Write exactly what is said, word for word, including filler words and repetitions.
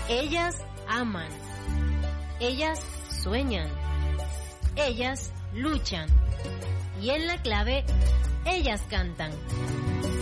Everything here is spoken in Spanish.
Ellas aman. Ellas sueñan. Ellas luchan. Y en la clave, ellas cantan.